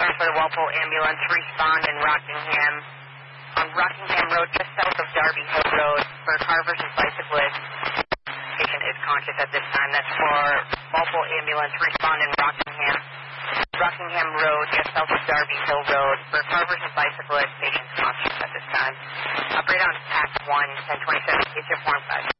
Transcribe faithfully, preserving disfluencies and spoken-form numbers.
one for the Walpole ambulance, respond in Rockingham. On Rockingham Road, just south of Darby Hill Road, for car versus bicyclist. Patient is conscious at this time. That's for Walpole ambulance, respond in Rockingham. Rockingham Road, just south of Darby Hill Road, for car versus bicyclist. Patient's conscious at this time. Operate on Pack one, ten twenty-seven, it's your form five.